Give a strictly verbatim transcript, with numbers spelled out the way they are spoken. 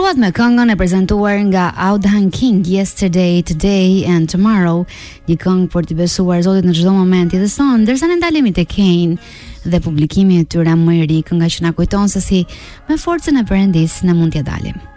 Fillovat me këngën e prezantuar nga Audhan King, Yesterday, Today and Tomorrow, një këngë për t'i besuar Zotit në çdo moment i dhe son, ndërsa ne ndalemi te Kane dhe publikimi i tyre më i ri, kënga që na kujton se si me forcën e Perëndis ne mund t'ja dalim.